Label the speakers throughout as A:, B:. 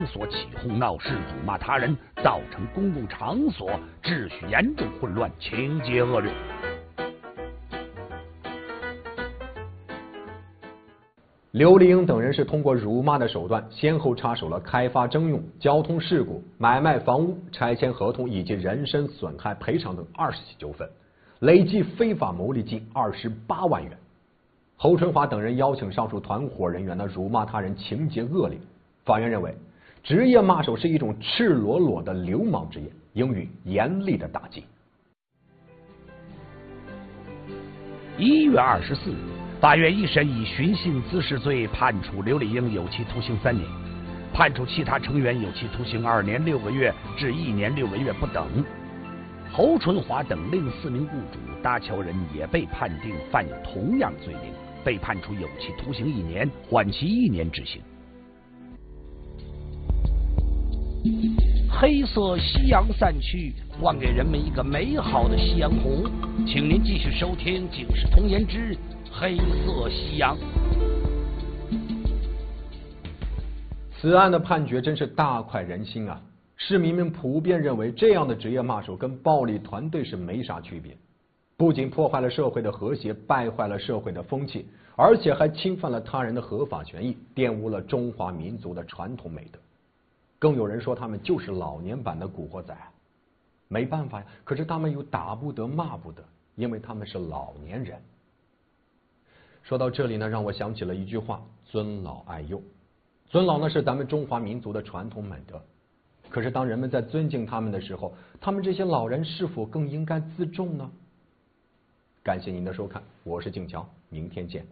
A: 所起哄闹事、辱骂他人，造成公共场所秩序严重混乱，情节恶劣。
B: 刘丽英等人是通过辱骂的手段，先后插手了开发征用、交通事故、买卖房屋、拆迁合同以及人身损害赔偿等20起纠纷，累计非法牟利近28万元。侯春华等人邀请上述团伙人员辱骂他人，情节恶劣。法院认为，职业骂手是一种赤裸裸的流氓职业，应予严厉的打击。
A: 1月24日，法院一审以寻衅滋事罪判处刘丽英有期徒刑3年，判处其他成员有期徒刑2年6个月至1年6个月不等。侯春华等另4名雇主搭桥人也被判定犯有同样罪名，被判处有期徒刑1年，缓期1年执行。黑色夕阳散去，还给人们一个美好的夕阳红。请您继续收听《警世通言之黑色夕阳》。
B: 此案的判决真是大快人心啊！市民们普遍认为，这样的职业骂手跟暴力团队是没啥区别，不仅破坏了社会的和谐，败坏了社会的风气，而且还侵犯了他人的合法权益，玷污了中华民族的传统美德。更有人说他们就是老年版的古惑仔，没办法呀，可是他们又打不得骂不得，因为他们是老年人。说到这里呢，让我想起了一句话：尊老爱幼。尊老呢是咱们中华民族的传统美德，可是当人们在尊敬他们的时候，他们这些老人是否更应该自重呢？感谢您的收看，我是静乔，明天见。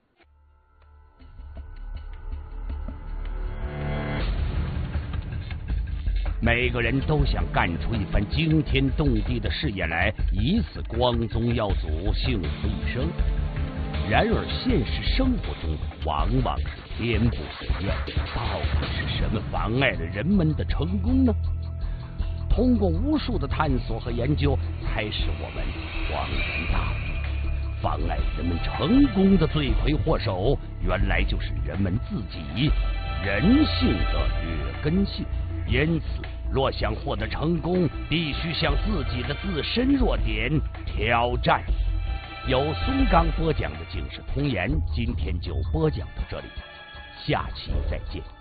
A: 每个人都想干出一番惊天动地的事业来，以此光宗耀祖，幸福一生。然而现实生活中往往是天不遂愿，到底是什么妨碍了人们的成功呢？通过无数的探索和研究，才使我们恍然大悟，妨碍人们成功的罪魁祸首，原来就是人们自己人性的劣根性。因此，若想获得成功，必须向自己的自身弱点挑战。由松冈播讲的《警世通言》，今天就播讲到这里，下期再见。